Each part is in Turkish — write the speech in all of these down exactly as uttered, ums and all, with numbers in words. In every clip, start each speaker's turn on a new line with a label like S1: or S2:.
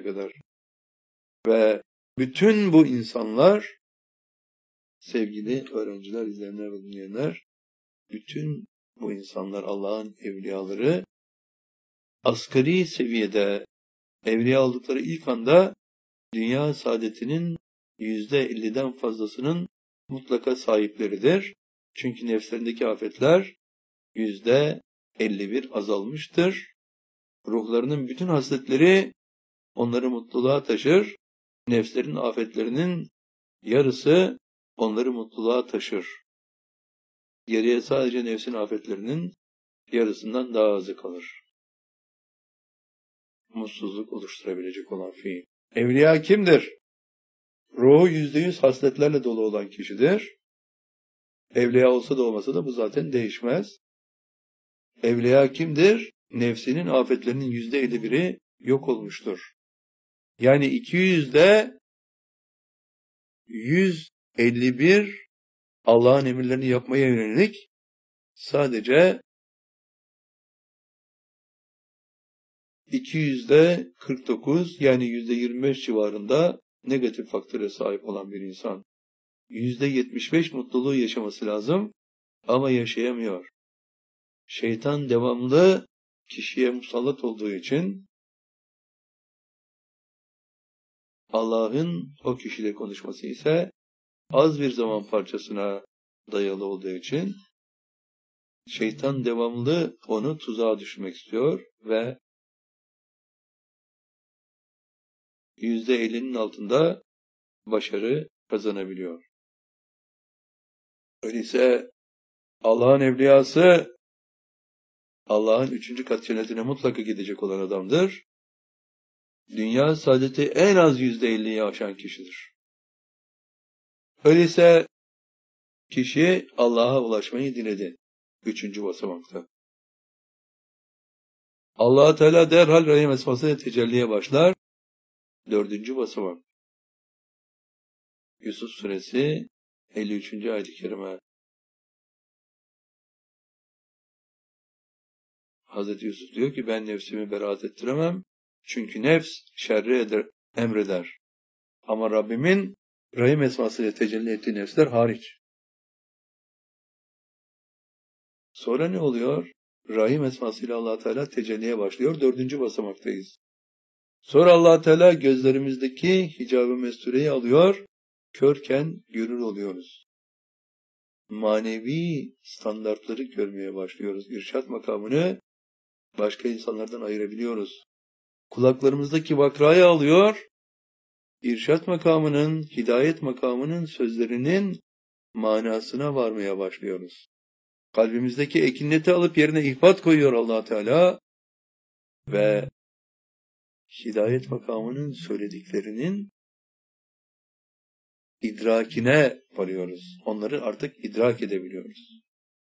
S1: kadar. Ve bütün bu insanlar, sevgili öğrenciler, izleyenler ve dinleyenler, bütün bu insanlar Allah'ın evliyaları asgari seviyede evliya oldukları ilk anda dünya saadetinin yüzde elliden fazlasının mutlaka sahipleridir. Çünkü nefslerindeki afetler yüzde elli bir azalmıştır. Ruhlarının bütün hasletleri onları mutluluğa taşır. Nefslerin afetlerinin yarısı onları mutluluğa taşır. Geriye sadece nefsin afetlerinin yarısından daha azı kalır. Mutsuzluk oluşturabilecek olan fiil. Evliya kimdir? Ruhu yüzde yüz hasletlerle dolu olan kişidir. Evliya olsa da olmasa da bu zaten değişmez. Evliya kimdir? Nefsinin afetlerinin yüzde elli biri yok olmuştur. Yani iki yüzde yüz elli bir Allah'ın emirlerini yapmaya yönelik sadece iki yüzde kırk dokuz yani yüzde yirmi beş civarında negatif faktöre sahip olan bir insan. yüzde yetmiş beş mutluluğu yaşaması lazım ama yaşayamıyor. Şeytan devamlı kişiye musallat olduğu için Allah'ın o kişiyle konuşması ise az bir zaman parçasına dayalı olduğu için şeytan devamlı onu tuzağa düşürmek istiyor ve yüzde ellinin altında başarı kazanabiliyor. Öyleyse Allah'ın evliyası Allah'ın üçüncü kat cennetine mutlaka gidecek olan adamdır. Dünya saadeti en az yüzde elliyi aşan kişidir. Öyleyse kişi Allah'a ulaşmayı diledi. Üçüncü basamakta. Allah Teala derhal Rahim esmasıyla tecelliye başlar. Dördüncü basamak. Yusuf suresi elli üçüncü ayet-i kerime. Hazreti Yusuf diyor ki ben nefsimi beraat ettiremem. Çünkü nefs şerri eder, emreder. Ama Rabbimin Rahim esmasıyla tecelli ettiği nefsler hariç. Sonra ne oluyor? Rahim esmasıyla Allah Teala tecelliye başlıyor. Dördüncü basamaktayız. Sonra Allah Teala gözlerimizdeki hicab-ı mestureyi alıyor. Körken görür oluyoruz. Manevi standartları görmeye başlıyoruz. İrşad makamını başka insanlardan ayırabiliyoruz. Kulaklarımızdaki vakrayı alıyor. İrşad makamının, hidayet makamının sözlerinin manasına varmaya başlıyoruz. Kalbimizdeki ekineti alıp yerine ihbat koyuyor Allah Teala ve hidayet makamının söylediklerinin idrakine varıyoruz. Onları artık idrak edebiliyoruz.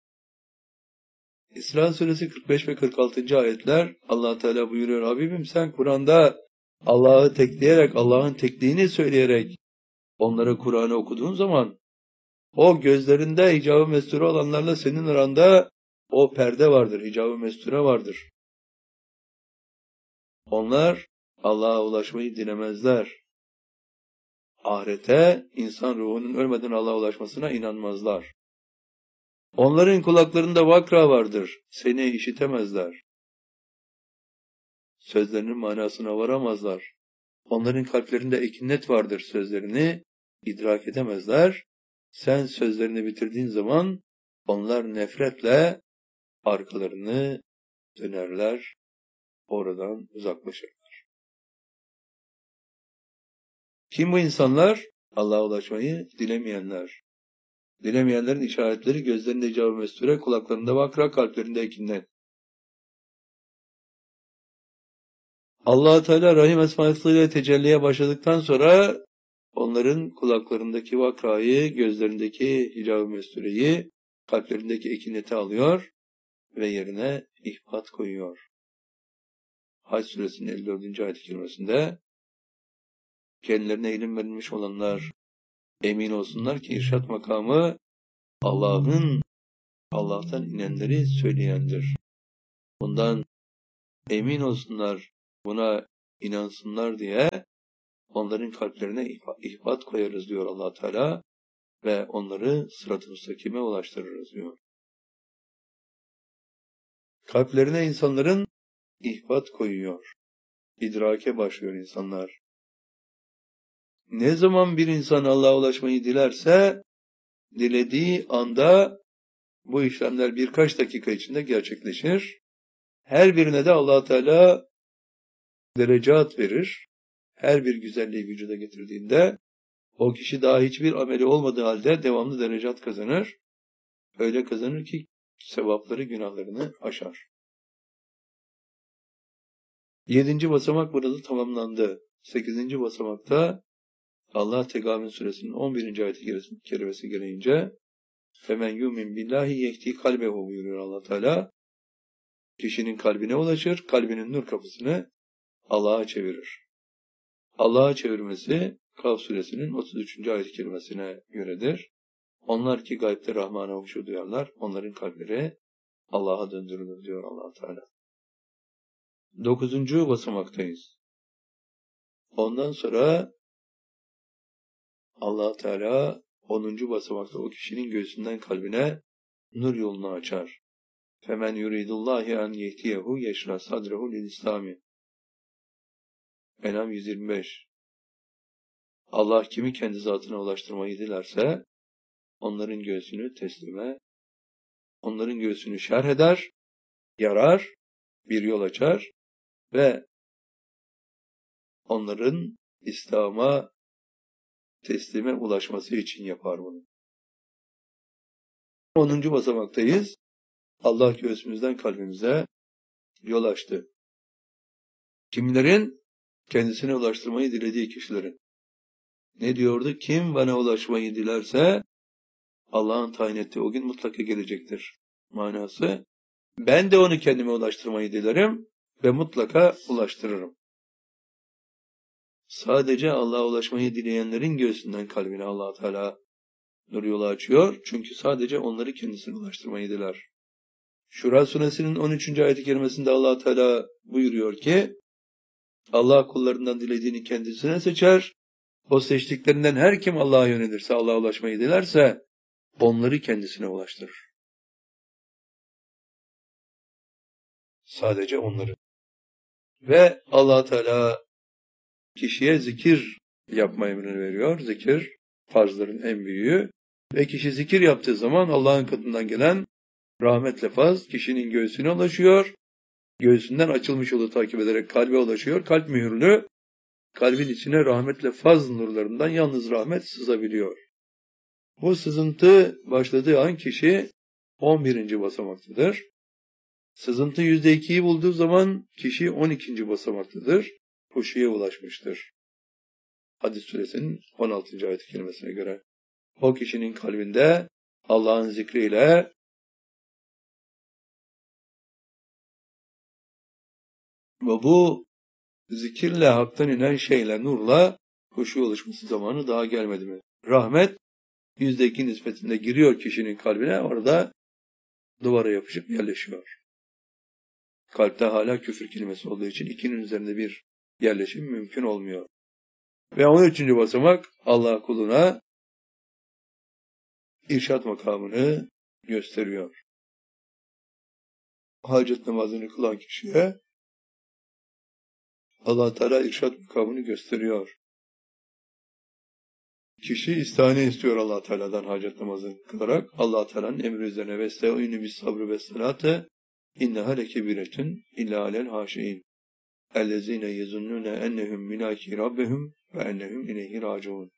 S1: İsra suresi kırk beş ve kırk altıncı ayetler Allah Teala buyuruyor. Habibim sen Kur'an'da Allah'ı tekleyerek, Allah'ın tekliğini söyleyerek onlara Kur'an'ı okuduğun zaman o gözlerinde hicab-ı mesture olanlarla senin aranda o perde vardır, hicab-ı mesture vardır. Onlar Allah'a ulaşmayı dilemezler. Ahirete insan ruhunun ölmeden Allah'a ulaşmasına inanmazlar. Onların kulaklarında vakra vardır, seni işitemezler. Sözlerinin manasına varamazlar. Onların kalplerinde ekinnet vardır, sözlerini idrak edemezler. Sen sözlerini bitirdiğin zaman onlar nefretle arkalarını dönerler, oradan uzaklaşırlar. Kim bu insanlar? Allah'a ulaşmayı dilemeyenler. Dilemeyenlerin işaretleri gözlerinde hicab-ı mesture, kulaklarında vakra, kalplerinde ekinnet. Allah Teala Rahim esmasıyla tecelliye başladıktan sonra onların kulaklarındaki vakrayı, gözlerindeki hicab-ı mestureyi, kalplerindeki ekineti alıyor ve yerine ihbat koyuyor. Hac suresinin elli dördüncü ayet-i kerimesinde kendilerine ilim verilmiş olanlar emin olsunlar ki irşad makamı Allah'ın, Allah'tan inenleri söyleyendir. Bundan emin olsunlar, buna inansınlar diye onların kalplerine ihbat koyarız diyor Allah Teala ve onları sırat-ı müstakime ulaştırırız diyor. Kalplerine insanların ihbat koyuyor. İdrake başlıyor insanlar. Ne zaman bir insan Allah'a ulaşmayı dilerse, dilediği anda bu işlemler birkaç dakika içinde gerçekleşir. Her birine de Allah Teala derecat verir. Her bir güzelliği vücuda getirdiğinde o kişi daha hiçbir ameli olmadığı halde devamlı derecat kazanır. Öyle kazanır ki sevapları günahlarını aşar. Yedinci basamak burada tamamlandı. Sekizinci basamakta Allah Tegâmün suresinin on birinci ayet-i kerimesi gereğince فَمَنْ يُؤْمِنْ بِاللّٰهِ يَهْدِي قَلْبَهُ buyuruyor Allah Teala. Kişinin kalbine ulaşır, kalbinin nur kapısını Allah'a çevirir. Allah'a çevirmesi Kaf suresinin otuz üçüncü ayet-i kerimesine göredir. Onlar ki gaybde Rahman'a huşu duyarlar, onların kalpleri Allah'a döndürülür diyor Allah Teala. Dokuzuncu basamaktayız. Ondan sonra Allah Teala onuncu basamakta o kişinin göğsünden kalbine nur yolunu açar. Femen yuridullahi an yehdiyehu yeşra sadrehu lil İslami. En'am yüz yirmi beş. Allah kimi kendi zatına ulaştırmayı dilerse onların göğsünü teslime, onların göğsünü şerh eder, yarar, bir yol açar ve onların İslam'a teslime ulaşması için yapar bunu. onuncu basamaktayız. Allah göğsümüzden kalbimize yol açtı. Kimlerin? Kendisine ulaştırmayı dilediği kişilerin. Ne diyordu? Kim bana ulaşmayı dilerse Allah'ın tayin ettiği o gün mutlaka gelecektir. Manası, ben de onu kendime ulaştırmayı dilerim ve mutlaka ulaştırırım. Sadece Allah'a ulaşmayı dileyenlerin göğsünden kalbine Allah Teala nur yolu açıyor. Çünkü sadece onları kendisine ulaştırmayı diler. Şura suresinin on üçüncü ayet-i kerimesinde Allah Teala buyuruyor ki Allah kullarından dilediğini kendisine seçer. O seçtiklerinden her kim Allah'a yönelirse, Allah'a ulaşmayı dilerse onları kendisine ulaştırır. Sadece onları. Ve Allah Teala kişiye zikir yapma emrini veriyor. Zikir farzların en büyüğü. Ve kişi zikir yaptığı zaman Allah'ın katından gelen rahmet lefaz kişinin göğsüne ulaşıyor. Göğsünden açılmış yolu takip ederek kalbe ulaşıyor. Kalp mühürlü. Kalbin içine rahmetle faz nurlarından yalnız rahmet sızabiliyor. Bu sızıntı başladığı an kişi on birinci basamaktadır. Sızıntı yüzde ikiyi bulduğu zaman kişi on ikinci basamaktadır. Huşuya ulaşmıştır. Hadis suresinin on altıncı ayet-i kerimesine göre. O kişinin kalbinde Allah'ın zikriyle ve bu zikirle haktan inen şeyle, nurla huşu oluşması zamanı daha gelmedi mi? Rahmet yüzde iki nispetinde giriyor kişinin kalbine, orada duvara yapışıp yerleşiyor. Kalpte hala küfür kelimesi olduğu için ikinin üzerinde bir yerleşim mümkün olmuyor. Ve on üçüncü basamak Allah kuluna irşad makamını gösteriyor. Hacet namazını kılan kişiye Allah Teala irşad makamını gösteriyor. Kişi istihane istiyor Allah Teala'dan hacet namazını kılarak. Allah Teala'nın emri üzerine vesta'inu bis sabrı ve salate inneha lekebiretun illa alel haşiin ellezine yezunnune ennehum minaki rabbehum ve ennehum ileyhi raciun.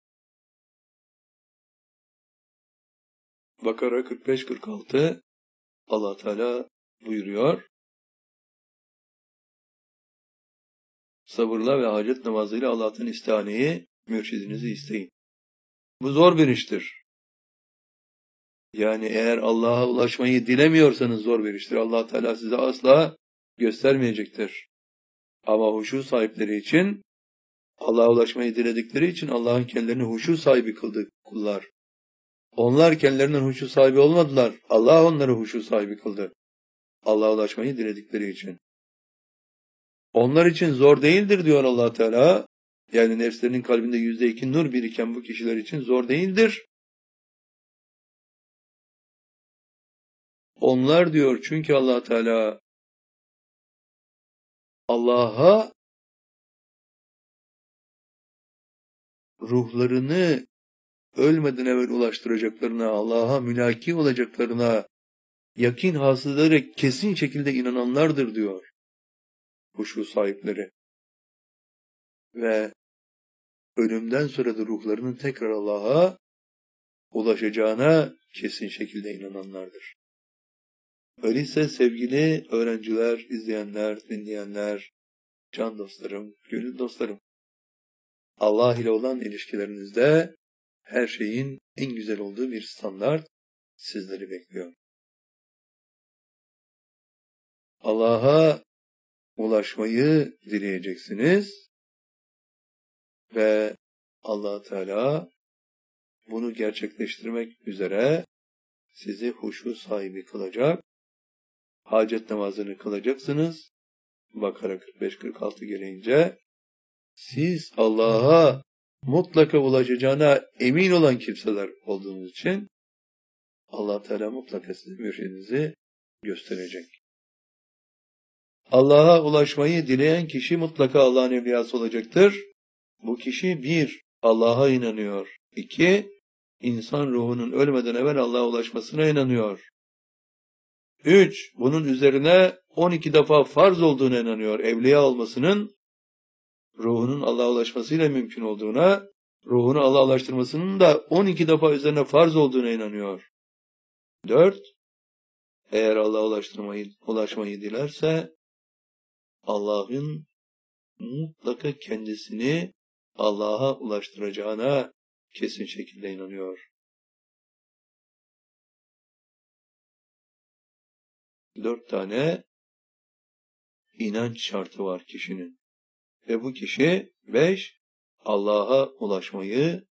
S1: Bakara kırk beş kırk altı Allah Teala buyuruyor. Sabırla ve hacet namazıyla Allah'tan istihaneyi, mürşidinizi isteyin. Bu zor bir iştir. Yani eğer Allah'a ulaşmayı dilemiyorsanız zor bir iştir. Allah Teala size asla göstermeyecektir. Ama huşu sahipleri için, Allah'a ulaşmayı diledikleri için Allah'ın kendilerini huşu sahibi kıldı kullar. Onlar kendilerinden huşu sahibi olmadılar. Allah onları huşu sahibi kıldı. Allah'a ulaşmayı diledikleri için. Onlar için zor değildir diyor Allah Teala. Yani nefslerinin kalbinde yüzde iki nur biriken bu kişiler için zor değildir. Onlar diyor çünkü Allah Teala Allah'a ruhlarını ölmeden evvel ulaştıracaklarına, Allah'a mülaki olacaklarına yakin hasıl ederek kesin şekilde inananlardır diyor huşu sahipleri. Ve ölümden sonra da ruhlarının tekrar Allah'a ulaşacağına kesin şekilde inananlardır. Öyleyse sevgili öğrenciler, izleyenler, dinleyenler, can dostlarım, gönül dostlarım, Allah ile olan ilişkilerinizde her şeyin en güzel olduğu bir standart sizleri bekliyor. Allah'a ulaşmayı dileyeceksiniz ve Allah Teala bunu gerçekleştirmek üzere sizi huşu sahibi kılacak. Hacet namazını kılacaksınız. Bakara kırk beş kırk altı gereğince siz Allah'a mutlaka ulaşacağına emin olan kimseler olduğunuz için Allah Teala mutlaka size mürşidinizi gösterecek. Allah'a ulaşmayı dileyen kişi mutlaka Allah'ın evliyası olacaktır. Bu kişi bir, Allah'a inanıyor. İki, insan ruhunun ölmeden evvel Allah'a ulaşmasına inanıyor. Üç, bunun üzerine on iki defa farz olduğuna inanıyor. Evliya olmasının ruhunun Allah'a ulaşmasıyla mümkün olduğuna, ruhunu Allah'a ulaştırmasının da on iki defa üzerine farz olduğuna inanıyor. Dört, eğer Allah'a ulaştırmayı, ulaşmayı dilerse, Allah'ın mutlaka kendisini Allah'a ulaştıracağına kesin şekilde inanıyor. Dört tane inanç şartı var kişinin. Ve bu kişi beş, Allah'a ulaşmayı